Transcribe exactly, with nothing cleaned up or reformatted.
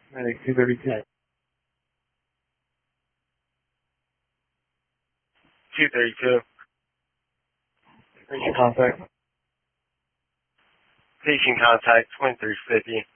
Medic two thirty-two. two thirty-two. Patient contact. Patient contact, twenty-three fifty.